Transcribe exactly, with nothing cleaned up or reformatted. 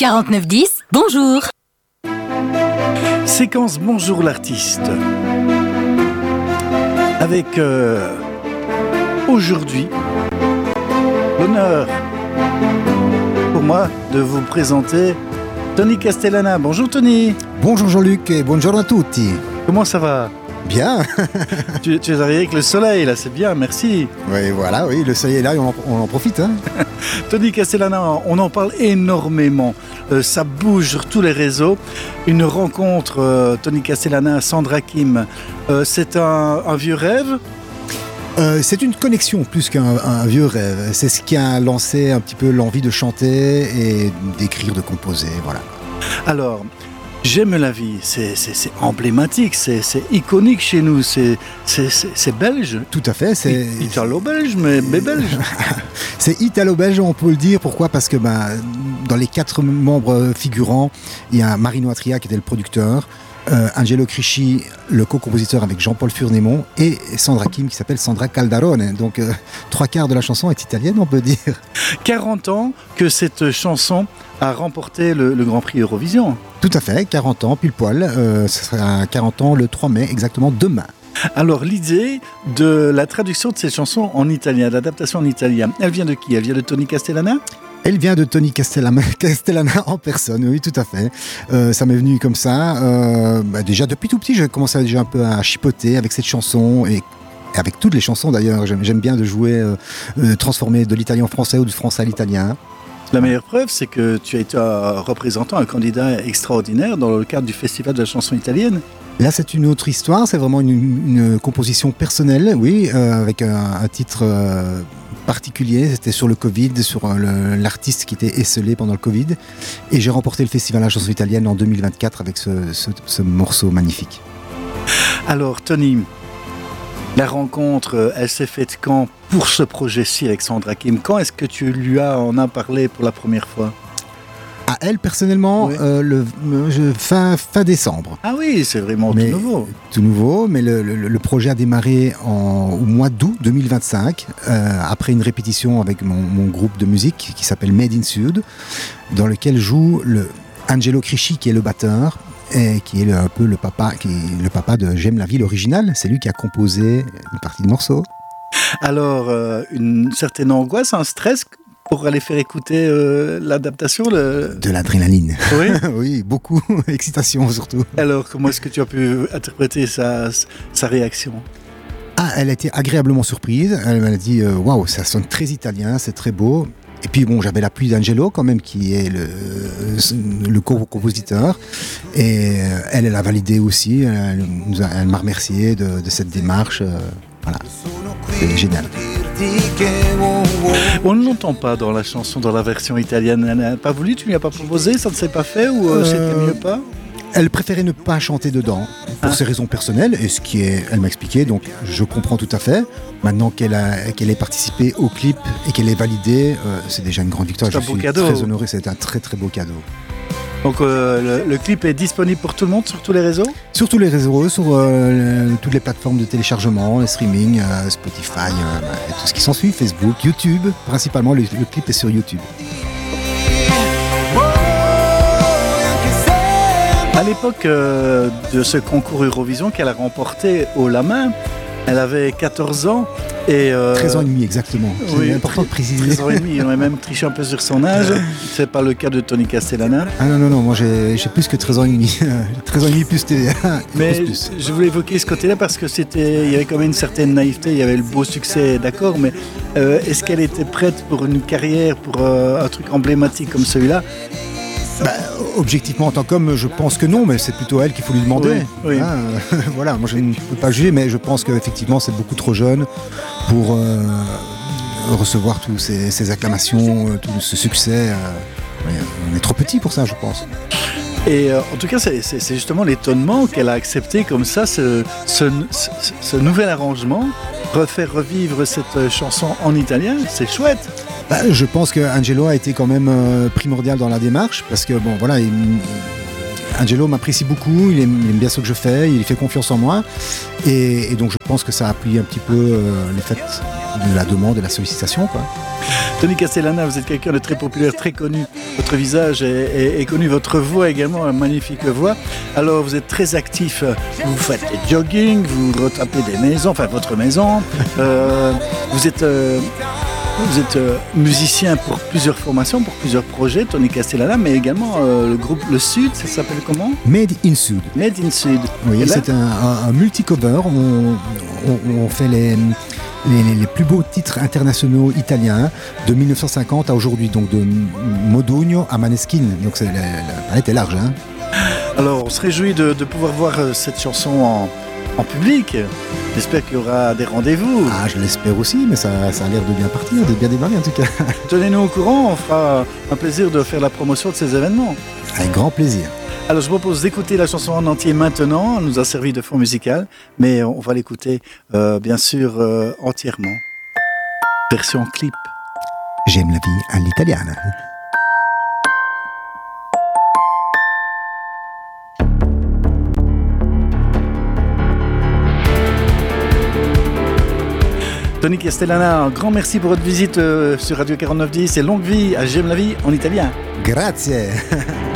quarante-neuf dix, bonjour. Séquence Bonjour l'artiste. Avec euh, aujourd'hui l'honneur pour moi de vous présenter Tony Castellana. Bonjour Tony. Bonjour Jean-Luc et buongiorno a tutti. Comment ça va? Bien. tu, tu es arrivé avec le soleil là, c'est bien, merci. Oui, voilà, oui, le soleil est là et on en, on en profite. Hein. Tony Castellana, on en parle énormément. Euh, ça bouge sur tous les réseaux. Une rencontre, euh, Tony Castellana, Sandra Kim, euh, c'est un, un vieux rêve? Euh, c'est une connexion plus qu'un un vieux rêve. C'est ce qui a lancé un petit peu l'envie de chanter et d'écrire, de composer, voilà. Alors, J'aime la vie, c'est, c'est, c'est emblématique, c'est, c'est iconique chez nous, c'est, c'est, c'est, c'est belge. Tout à fait, c'est... Italo-belge, mais, mais belge. C'est italo-belge, on peut le dire. Pourquoi ? Parce que bah, dans les quatre membres figurants, il y a Marino Atria qui était le producteur, Euh, Angelo Crisci, le co-compositeur avec Jean-Paul Furnémont, et Sandra Kim qui s'appelle Sandra Caldarone. Donc euh, trois quarts de la chanson est italienne, on peut dire. quarante ans que cette chanson a remporté le, le Grand Prix Eurovision. Tout à fait, quarante ans, pile poil. Euh, ce sera quarante ans le trois mai, exactement demain. Alors l'idée de la traduction de cette chanson en italien, l'adaptation en italien, elle vient de qui ? Elle vient de Tony Castellana ? Elle vient de Tony Castellana, Castellana en personne, oui, tout à fait. Euh, ça m'est venu comme ça. Euh, bah déjà, depuis tout petit, j'ai commencé déjà un peu à chipoter avec cette chanson et avec toutes les chansons d'ailleurs. J'aime, j'aime bien de jouer, euh, de transformer de l'italien en français ou du français à l'italien. La meilleure preuve, c'est que tu as été un représentant, un candidat extraordinaire dans le cadre du Festival de la chanson italienne. Là, c'est une autre histoire. C'est vraiment une, une composition personnelle, oui, euh, avec un, un titre euh, particulier. C'était sur le Covid, sur le, l'artiste qui était esseulé pendant le Covid. Et j'ai remporté le Festival de la chanson italienne en deux mille vingt-quatre avec ce, ce, ce morceau magnifique. Alors, Tony, la rencontre, elle s'est faite quand pour ce projet-ci avec Sandra Kim ? Quand est-ce que tu lui as, en as parlé pour la première fois ? À elle, personnellement, oui. euh, le, je, fin, fin décembre. Ah oui, c'est vraiment mais, tout nouveau. Tout nouveau, mais le, le, le projet a démarré en, au mois d'août deux mille vingt-cinq, euh, après une répétition avec mon, mon groupe de musique qui s'appelle Made in Sud, dans lequel joue le Angelo Crisci, qui est le batteur, et qui est le, un peu le papa, qui est le papa de J'aime la vie, l'original. C'est lui qui a composé une partie du morceau. Alors, euh, une certaine angoisse, un stress pour aller faire écouter euh, l'adaptation le... De l'adrénaline. Oui, oui, beaucoup, excitation surtout. Alors, comment est-ce que tu as pu interpréter sa, sa réaction ? Ah, elle a été agréablement surprise. Elle m'a dit euh, « Waouh, ça sonne très italien, c'est très beau ». Et puis bon, j'avais l'appui d'Angelo quand même, qui est le, le co-compositeur. Et elle, elle a validé aussi. Elle, elle m'a remercié de, de cette démarche. Voilà, c'est génial. On ne l'entend pas dans la chanson, dans la version italienne. Elle n'a pas voulu, tu ne lui as pas proposé, ça ne s'est pas fait ou euh, c'était mieux pas ? Elle préférait ne pas chanter dedans pour ah. ses raisons personnelles, et ce qui est, elle m'a expliqué, donc je comprends tout à fait. Maintenant qu'elle a, qu'elle ait participé au clip et qu'elle est validée, euh, c'est déjà une grande victoire. C'est je un beau suis cadeau. Très honoré, c'est un très très beau cadeau. Donc euh, le, le clip est disponible pour tout le monde sur tous les réseaux ? Sur tous les réseaux, sur euh, le, toutes les plateformes de téléchargement, le streaming, euh, Spotify, euh, et tout ce qui s'ensuit, Facebook, YouTube, principalement le, le clip est sur YouTube. À l'époque euh, de ce concours Eurovision qu'elle a remporté haut la main, elle avait quatorze ans et... Euh, treize ans et demi exactement, c'est oui, important de préciser. treize ans et demi, on a même triché un peu sur son âge, c'est pas le cas de Tony Castellana. Ah non, non, non, moi j'ai, j'ai plus que treize ans et demi, treize ans et demi plus T V A. Mais plus, plus. Je voulais évoquer ce côté-là parce que c'était, il y avait quand même une certaine naïveté, il y avait le beau succès, d'accord, mais euh, est-ce qu'elle était prête pour une carrière, pour euh, un truc emblématique comme celui-là ? Bah, objectivement, en tant qu'homme, je pense que non, mais c'est plutôt à elle qu'il faut lui demander. Oui, oui. Hein, euh, voilà, moi je ne peux pas juger, mais je pense qu'effectivement c'est beaucoup trop jeune pour euh, recevoir toutes ces, ces acclamations, euh, tout ce succès. Euh, ouais, on est trop petit pour ça, je pense. Et euh, en tout cas, c'est, c'est, c'est justement l'étonnement qu'elle a accepté comme ça ce, ce, ce, ce nouvel arrangement, refaire revivre cette chanson en italien, c'est chouette. Bah, je pense que Angelo a été quand même euh, primordial dans la démarche parce que bon voilà, il, Angelo m'apprécie beaucoup, il aime, il aime bien ce que je fais, il fait confiance en moi et, et donc je pense que ça appuie un petit peu euh, le fait de la demande, de la sollicitation, quoi. Tony Castellana, vous êtes quelqu'un de très populaire, très connu. Votre visage est, est, est connu, votre voix également, une magnifique voix. Alors vous êtes très actif, vous faites des jogging, vous retapez des maisons, enfin votre maison. Euh, vous êtes, euh, vous êtes euh, musicien pour plusieurs formations, pour plusieurs projets, Tony Castellana, mais également euh, le groupe Le Sud, ça s'appelle comment? Made in Sud. Made in Sud. Oui, c'est un, un, un multi-cover. On, on, on fait les... Les, les plus beaux titres internationaux italiens de mille neuf cent cinquante à aujourd'hui, donc de Modugno à Maneskin. Donc c'est, la, la palette est large. Hein. Alors on se réjouit de, de pouvoir voir cette chanson en, en public. J'espère qu'il y aura des rendez-vous. Ah, je l'espère aussi, mais ça, ça a l'air de bien partir, de bien démarrer en tout cas. Tenez-nous au courant, on fera un plaisir de faire la promotion de ces événements. Avec grand plaisir. Alors je vous propose d'écouter la chanson en entier maintenant, elle nous a servi de fond musical, mais on va l'écouter euh, bien sûr euh, entièrement. Version clip. J'aime la vie à l'italiana. Tony Castellana, un grand merci pour votre visite euh, sur Radio quarante-neuf dix et longue vie à J'aime la vie en italien. Grazie.